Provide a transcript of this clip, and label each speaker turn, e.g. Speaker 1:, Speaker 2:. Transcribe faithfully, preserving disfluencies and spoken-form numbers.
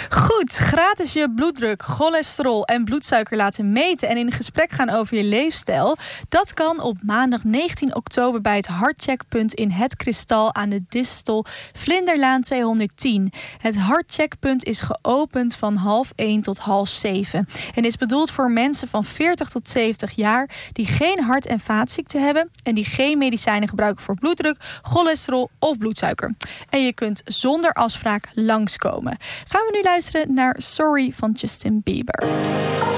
Speaker 1: Goed, gratis je bloeddruk, cholesterol en bloedsuiker laten meten en in gesprek gaan over je leefstijl. Dat kan op maandag negentien oktober bij het Hartcheckpunt in Het Kristal aan de Distel Vlinderlaan tweehonderdtien. Het Hartcheckpunt is geopend van half één tot half zeven en is bedoeld voor mensen van veertig tot zeventig jaar die geen hart- en vaatziekten hebben en die geen medicijnen gebruiken voor bloeddruk, cholesterol of bloedsuiker. En je kunt zonder afspraak langskomen. Gaan we nu luisteren naar Sorry van Justin Bieber.